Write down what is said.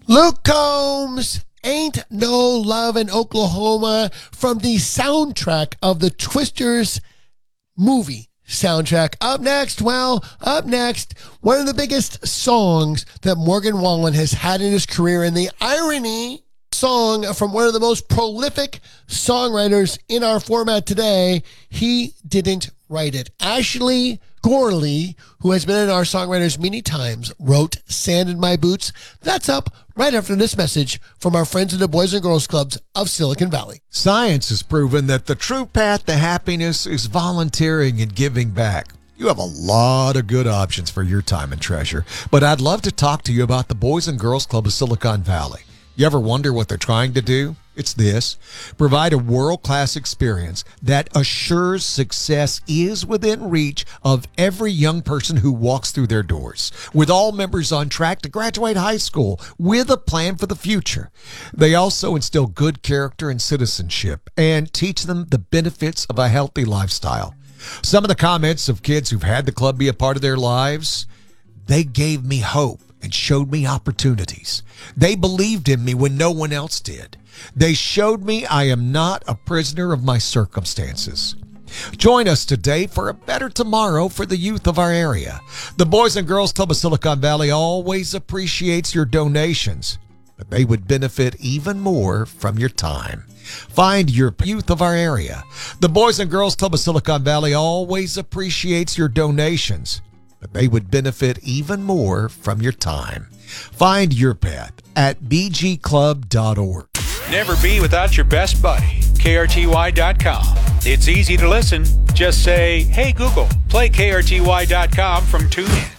Luke Combs, Ain't No Love in Oklahoma, from the soundtrack of the Twisters movie soundtrack. Up next, one of the biggest songs that Morgan Wallen has had in his career, and the irony, song from one of the most prolific songwriters in our format today. He didn't write it. Ashley Gorley, who has been in our songwriters many times, wrote Sand in My Boots. That's up right after this message from our friends in the Boys and Girls Clubs of Silicon Valley. Science has proven that the true path to happiness is volunteering and giving back. You have a lot of good options for your time and treasure, but I'd love to talk to you about the Boys and Girls Club of Silicon Valley. You ever wonder what they're trying to do? It's this: provide a world-class experience that assures success is within reach of every young person who walks through their doors, with all members on track to graduate high school with a plan for the future. They also instill good character and citizenship and teach them the benefits of a healthy lifestyle. Some of the comments of kids who've had the club be a part of their lives: they gave me hope and showed me opportunities. They believed in me when no one else did. They showed me I am not a prisoner of my circumstances. Join us today for a better tomorrow for the youth of our area. The Boys and Girls Club of Silicon Valley always appreciates your donations, but they would benefit even more from your time. Find your youth of our area. The Boys and Girls Club of Silicon Valley always appreciates your donations, but they would benefit even more from your time. Find your path at bgclub.org. Never be without your best buddy, KRTY.com. It's easy to listen. Just say, hey, Google, play KRTY.com from TuneIn.